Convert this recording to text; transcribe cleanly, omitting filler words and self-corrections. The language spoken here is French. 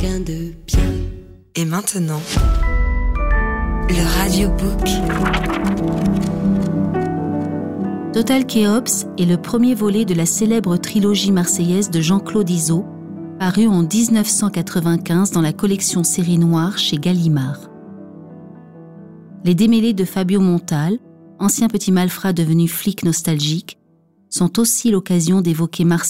quelqu'un de bien. Et maintenant, le radiobook. Total Kéops est le premier volet de la célèbre trilogie marseillaise de Jean-Claude Izzo, paru en 1995 dans la collection Série Noire chez Gallimard. Les démêlés de Fabio Montal, ancien petit malfrat devenu flic nostalgique, sont aussi l'occasion d'évoquer Marseille